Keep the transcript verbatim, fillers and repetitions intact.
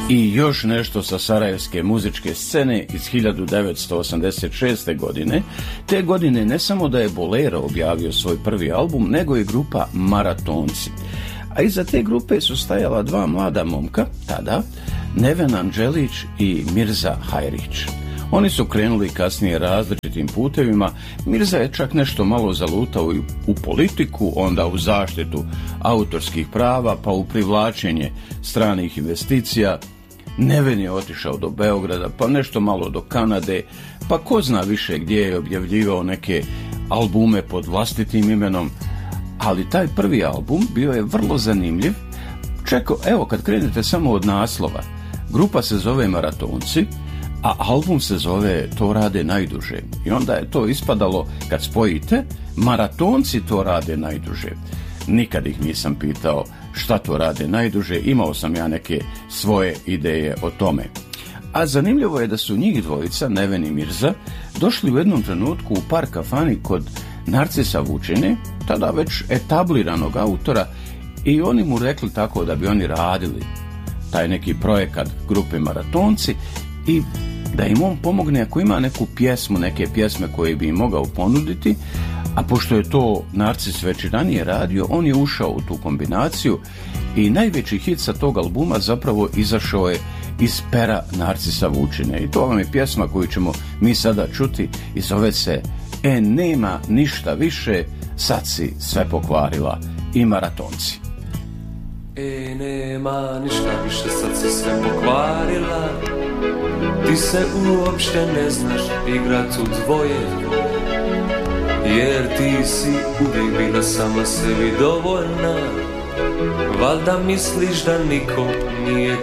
I još nešto sa sarajevske muzičke scene iz hiljadu devetsto osamdeset šeste. godine. Te godine ne samo da je Bolero objavio svoj prvi album, nego i grupa Maratonci. A iza te grupe su stajala dva mlada momka, tada, Neven Anđelić i Mirza Hajrić. Oni su krenuli kasnije različitim putevima. Mirza je čak nešto malo zalutao u politiku, onda u zaštitu autorskih prava, pa u privlačenje stranih investicija. Neven je otišao do Beograda, pa nešto malo do Kanade, pa ko zna više gdje je objavljivao neke albume pod vlastitim imenom. Ali taj prvi album bio je vrlo zanimljiv. Čeko, evo kad krenete samo od naslova, grupa se zove Maratonci, a album se zove To rade najduže. I onda je to ispadalo, kad spojite, Maratonci to rade najduže. Nikad ih nisam pitao šta to rade najduže, imao sam ja neke svoje ideje o tome. A zanimljivo je da su njih dvojica, Neven i Mirza, došli u jednom trenutku u par kafani kod Narcisa Vučine, tada već etabliranog autora, i oni mu rekli tako da bi oni radili taj neki projekat grupe Maratonci i da im on pomogne ako ima neku pjesmu, neke pjesme koje bi im mogao ponuditi, a pošto je to Narcis već i ranije radio, on je ušao u tu kombinaciju i najveći hit sa tog albuma zapravo izašao je iz pera Narcisa Vučine. I to vam je pjesma koju ćemo mi sada čuti i zove se E nema ništa više, sad si sve pokvarila, i Maratonci. E nema ništa više, sad si sve pokvarila, ti se uopšte ne znaš igrat u dvoje, jer ti si uvijek bila sama sebi dovoljna. Valjda misliš da niko nije